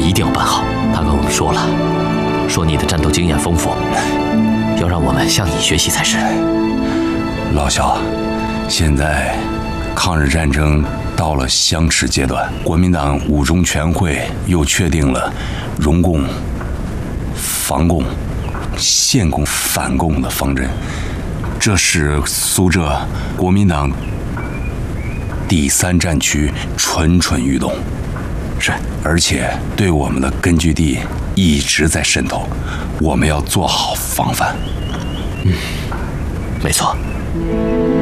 一定要办好。他跟我们说了，说你的战斗经验丰富，要让我们向你学习才是。 老肖，现在抗日战争到了相持阶段，国民党五中全会又确定了容共、防共、限共、反共的方针，这使苏浙国民党第3战区蠢蠢欲动， 是， 而且对我们的根据地一直在渗透，我们要做好防范。 没错。